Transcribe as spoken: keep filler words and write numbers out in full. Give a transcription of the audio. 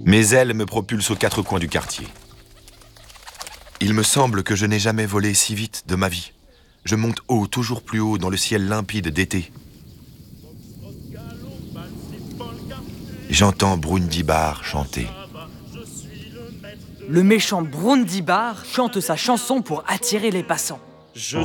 Mes ailes me propulsent aux quatre coins du quartier. Il me semble que je n'ai jamais volé si vite de ma vie. Je monte haut, toujours plus haut, dans le ciel limpide d'été. J'entends Brundibar chanter. Le méchant Brundibar chante sa chanson pour attirer les passants. Je